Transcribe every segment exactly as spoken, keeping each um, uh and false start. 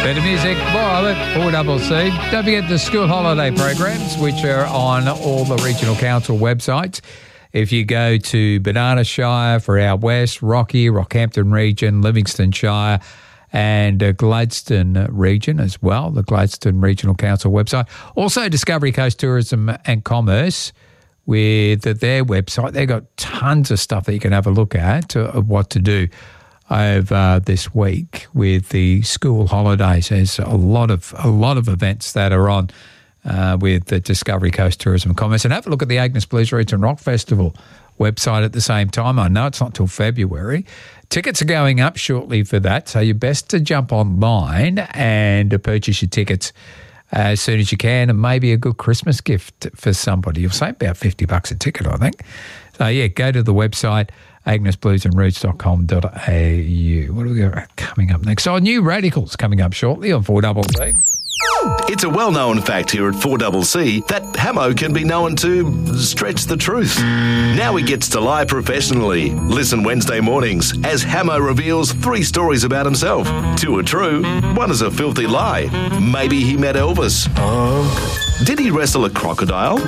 Better music, more of it, four double C. Don't forget the school holiday programs, which are on all the regional council websites. If you go to Banana Shire for our West, Rocky, Rockhampton region, Livingston Shire, and uh, Gladstone region as well, the Gladstone Regional Council website. Also, Discovery Coast Tourism and Commerce with their website. They've got tons of stuff that you can have a look at uh, of what to do over uh, this week with the school holidays. There's a lot of a lot of events that are on uh, with the Discovery Coast Tourism and Commerce. And have a look at the Agnes Blues Roots and Rock Festival website at the same time. I know it's not till February. Tickets are going up shortly for that, so you're best to jump online and purchase your tickets as soon as you can, and maybe a good Christmas gift for somebody. You'll save about fifty bucks a ticket, I think. So, yeah, go to the website, agnes blues and roots dot com dot a u. What do we got coming up next? Oh, New Radicals coming up shortly on four double C. It's a well-known fact here at four C C that Hamo can be known to stretch the truth. Now he gets to lie professionally. Listen Wednesday mornings as Hamo reveals three stories about himself. Two are true, one is a filthy lie. Maybe he met Elvis. Oh. Did he wrestle a crocodile?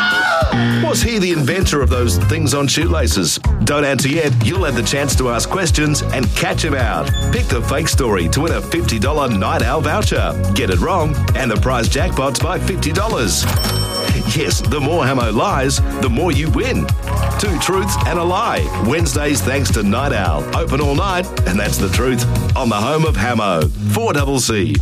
Was he the inventor of those things on shoelaces? Don't answer yet. You'll have the chance to ask questions and catch him out. Pick the fake story to win a fifty dollars Night Owl voucher. Get it wrong, and the prize jackpot's by fifty dollars. Yes, the more Hamo lies, the more you win. Two truths and a lie. Wednesdays thanks to Night Owl. Open all night, and that's the truth. On the home of Hamo, four C C.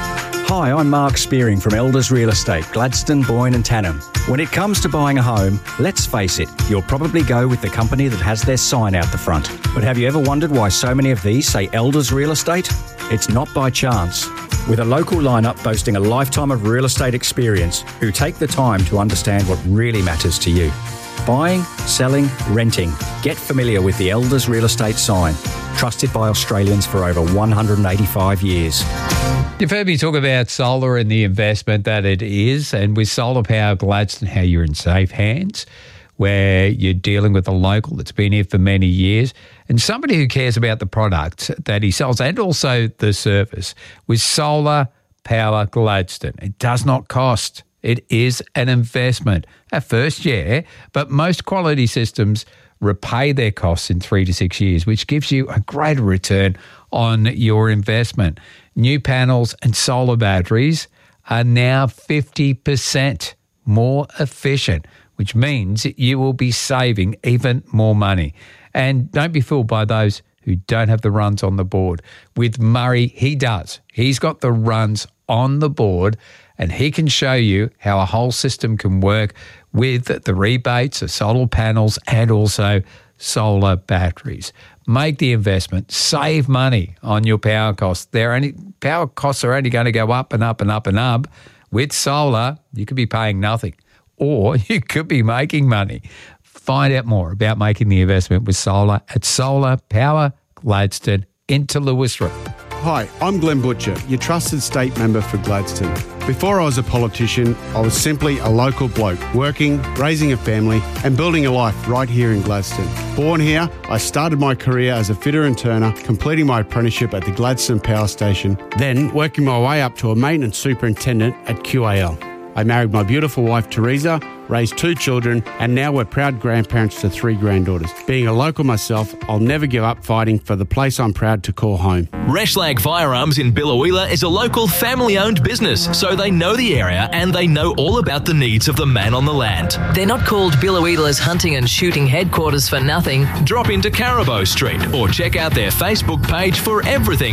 Hi, I'm Mark Spearing from Elders Real Estate, Gladstone, Boyne and Tannum. When it comes to buying a home, let's face it, you'll probably go with the company that has their sign out the front. But have you ever wondered why so many of these say Elders Real Estate? It's not by chance. With a local lineup boasting a lifetime of real estate experience who take the time to understand what really matters to you. Buying, selling, renting. Get familiar with the Elders Real Estate sign. Trusted by Australians for over one hundred eighty-five years. You've heard me talk about solar and the investment that it is, and with Solar Power Gladstone, how you're in safe hands, where you're dealing with a local that's been here for many years and somebody who cares about the product that he sells and also the service. With Solar Power Gladstone, it does not cost. It is an investment. At first, yeah, but most quality systems repay their costs in three to six years, which gives you a greater return on your investment. New panels and solar batteries are now fifty percent more efficient, which means you will be saving even more money. And don't be fooled by those who don't have the runs on the board. With Murray, he does. He's got the runs on the board, and he can show you how a whole system can work with the rebates of solar panels and also solar batteries. Make the investment, save money on your power costs. They're only, power costs are only going to go up and up and up and up. With solar, you could be paying nothing, or you could be making money. Find out more about making the investment with solar at Solar Power Gladstone into Lewis Road. Hi, I'm Glenn Butcher, your trusted state member for Gladstone. Before I was a politician, I was simply a local bloke, working, raising a family and building a life right here in Gladstone. Born here, I started my career as a fitter and turner, completing my apprenticeship at the Gladstone Power Station, then working my way up to a maintenance superintendent at Q A L. I married my beautiful wife Teresa, raised two children, and now we're proud grandparents to three granddaughters. Being a local myself, I'll never give up fighting for the place I'm proud to call home. Reshlag Firearms in Biloela is a local family-owned business, so they know the area and they know all about the needs of the man on the land. They're not called Biloela's hunting and shooting headquarters for nothing. Drop into Carabo Street or check out their Facebook page for everything